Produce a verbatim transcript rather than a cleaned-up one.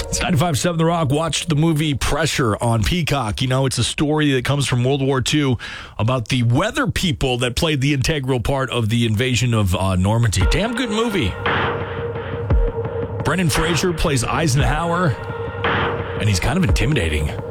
It's ninety-five point seven The Rock. Watched the movie Pressure on Peacock. You know, it's a story that comes from World War Two about the weather people that played the integral part of the invasion of uh, Normandy. Damn good movie. Brendan Fraser plays Eisenhower, and he's kind of intimidating.